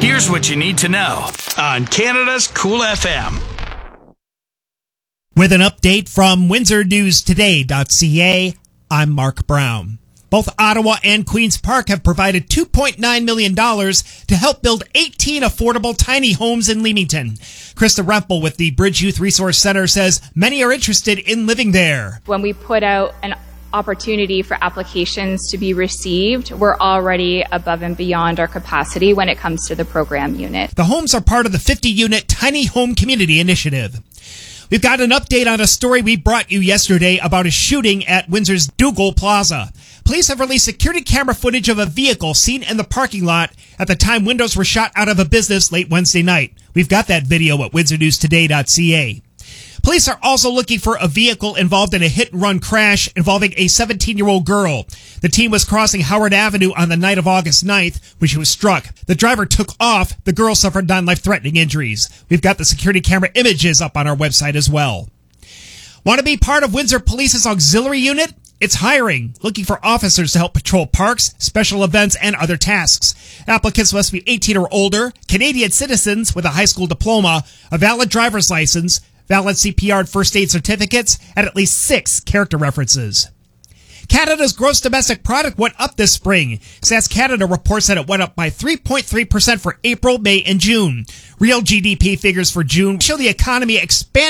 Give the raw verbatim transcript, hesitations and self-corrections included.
Here's what you need to know on Canada's Cool F M. With an update from Windsor News Today dot C A, I'm Mark Brown. Both Ottawa and Queen's Park have provided two point nine million dollars to help build eighteen affordable tiny homes in Leamington. Krista Rempel with the Bridge Youth Resource Center says many are interested in living there. When we put out an opportunity for applications to be received, we're already above and beyond our capacity when it comes to the program unit. The homes are part of the fifty-unit Tiny Home Community Initiative. We've got an update on a story we brought you yesterday about a shooting at Windsor's Dougal Plaza. Police have released security camera footage of a vehicle seen in the parking lot at the time windows were shot out of a business late Wednesday night. We've got that video at Windsor News Today dot C A. Police are also looking for a vehicle involved in a hit-and-run crash involving a seventeen-year-old girl. The team was crossing Howard Avenue on the night of August ninth when she was struck. The driver took off. The girl suffered non-life-threatening injuries. We've got the security camera images up on our website as well. Want to be part of Windsor Police's auxiliary unit? It's hiring, looking for officers to help patrol parks, special events, and other tasks. Applicants must be eighteen or older, Canadian citizens with a high school diploma, a valid driver's license, valid C P R and first aid certificates, and at least six character references. Canada's gross domestic product went up this spring. Stats Canada reports that it went up by three point three percent for April, May, and June. Real G D P figures for June show the economy expanded